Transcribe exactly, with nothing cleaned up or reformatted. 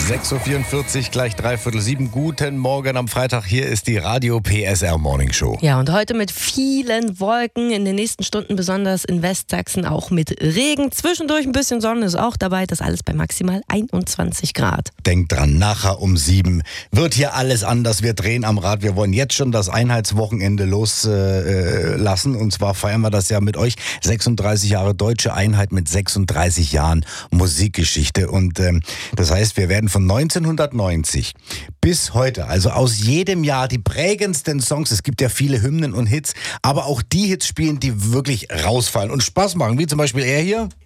sechs Uhr vierundvierzig, gleich dreiviertel sieben. Guten Morgen am Freitag. Hier ist die Radio P S R Morning Show. Ja, und heute mit vielen Wolken, in den nächsten Stunden besonders in Westsachsen auch mit Regen. Zwischendurch ein bisschen Sonne ist auch dabei. Das alles bei maximal einundzwanzig Grad. Denkt dran, nachher um sieben wird hier alles anders. Wir drehen am Rad. Wir wollen jetzt schon das Einheitswochenende loslassen. Äh, und zwar feiern wir das ja mit euch. sechsunddreißig Jahre Deutsche Einheit mit sechsunddreißig Jahren Musikgeschichte. Und ähm, das heißt, wir werden von neunzehnhundertneunzig bis heute, also aus jedem Jahr, die prägendsten Songs, es gibt ja viele Hymnen und Hits, aber auch die Hits spielen, die wirklich rausfallen und Spaß machen, wie zum Beispiel er hier.